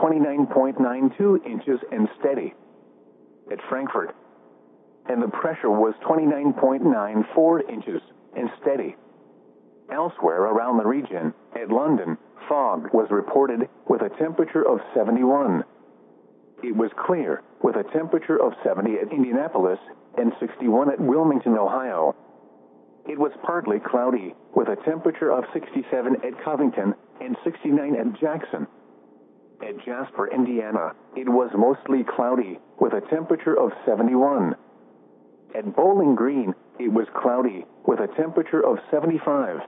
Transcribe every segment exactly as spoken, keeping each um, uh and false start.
twenty-nine point nine two inches and steady at Frankfurt, and the pressure was twenty-nine point nine four inches and steady. Elsewhere around the region, at London, fog was reported with a temperature of seventy-one. It was clear with a temperature of seventy at Indianapolis and sixty-one at Wilmington, Ohio. It was partly cloudy with a temperature of sixty-seven at Covington and sixty-nine at Jackson. At Jasper, Indiana, it was mostly cloudy with a temperature of seventy-one. At Bowling Green, it was cloudy with a temperature of seventy-five.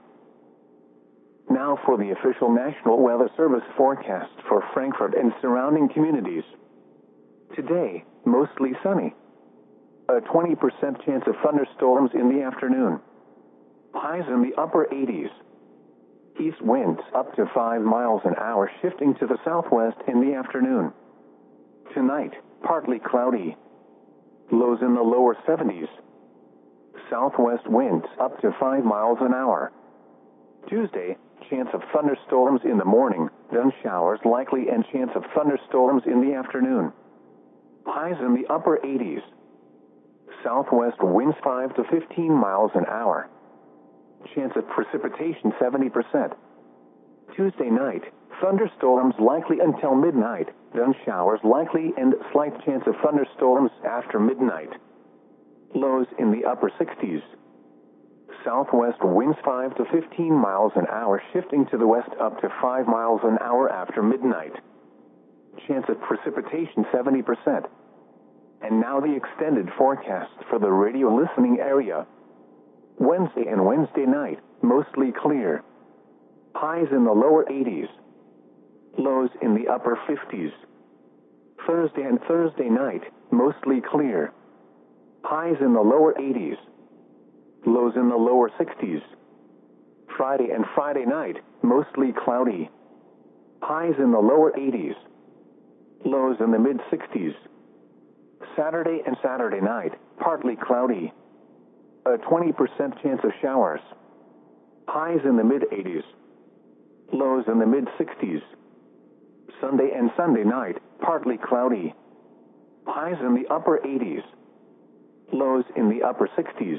Now for the official National Weather Service forecast for Frankfurt and surrounding communities. Today, mostly sunny. A twenty percent chance of thunderstorms in the afternoon. Highs in the upper eighties. East winds up to five miles an hour shifting to the southwest in the afternoon. Tonight, partly cloudy. Lows in the lower seventies. Southwest winds up to five miles an hour. Tuesday, chance of thunderstorms in the morning, then showers likely and chance of thunderstorms in the afternoon. Highs in the upper eighties. Southwest winds five to fifteen miles an hour. Chance of precipitation seventy percent. Tuesday night, thunderstorms likely until midnight, then showers likely and slight chance of thunderstorms after midnight. Lows in the upper sixties. Southwest winds five to fifteen miles an hour shifting to the west up to five miles an hour after midnight. Chance of precipitation seventy percent. And now the extended forecast for the radio listening area. Wednesday and Wednesday night, mostly clear. Highs in the lower eighties. Lows in the upper fifties. Thursday and Thursday night, mostly clear. Highs in the lower eighties. Lows in the lower sixties. Friday and Friday night, mostly cloudy. Highs in the lower eighties. Lows in the mid sixties. Saturday and Saturday night, partly cloudy. A twenty percent chance of showers. Highs in the mid eighties. Lows in the mid sixties. Sunday and Sunday night, partly cloudy. Highs in the upper eighties. Lows in the upper sixties.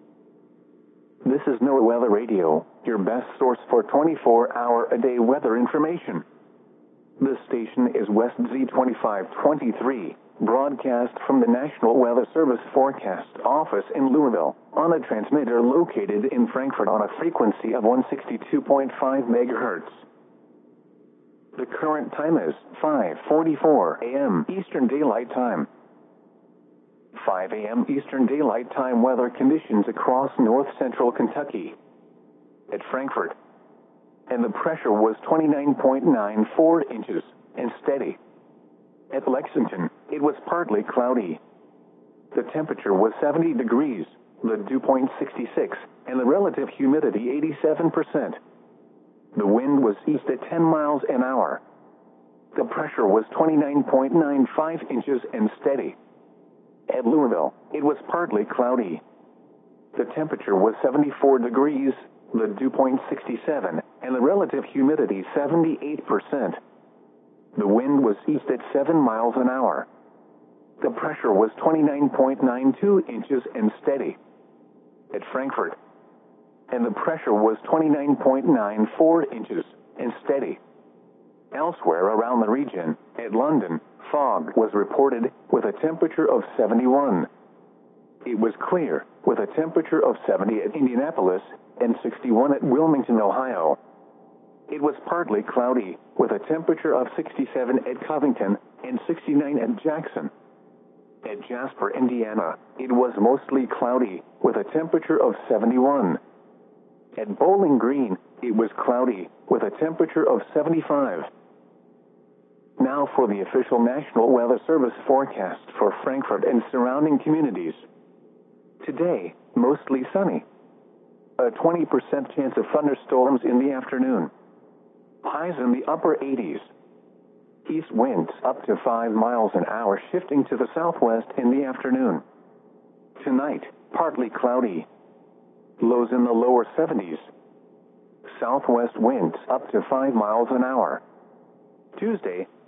This is NOAA Weather Radio, your best source for twenty-four hour a day weather information. This station is West Z twenty-five twenty-three, broadcast from the National Weather Service Forecast Office in Louisville, on a transmitter located in Frankfurt on a frequency of one sixty-two point five megahertz. The current time is five forty-four a m Eastern Daylight Time. five a m Eastern Daylight Time weather conditions across north-central Kentucky. At Frankfurt, and the pressure was twenty-nine point nine four inches and steady. At Lexington, it was partly cloudy. The temperature was seventy degrees, the dew point sixty-six, and the relative humidity eighty-seven percent. The wind was east at ten miles an hour. The pressure was twenty-nine point nine five inches and steady. At Louisville, it was partly cloudy. The temperature was seventy-four degrees, the dew point sixty-seven, and the relative humidity seventy-eight percent. The wind was east at seven miles an hour. The pressure was twenty-nine point nine two inches and steady. At Frankfurt, and the pressure was twenty-nine point nine four inches and steady. Elsewhere around the region, at London, fog was reported with a temperature of seventy-one. It was clear with a temperature of seventy at Indianapolis and sixty-one at Wilmington, Ohio. It was partly cloudy with a temperature of sixty-seven at Covington and sixty-nine at Jackson. At Jasper, Indiana, it was mostly cloudy with a temperature of seventy-one. At Bowling Green, it was cloudy with a temperature of seventy-five. Now for the official National Weather Service forecast for Frankfurt and surrounding communities. Today, mostly sunny. A twenty percent chance of thunderstorms in the afternoon. Highs in the upper eighties. East winds up to five miles an hour shifting to the southwest in the afternoon. Tonight, partly cloudy. Lows in the lower seventies. Southwest winds up to five miles an hour. Tuesday,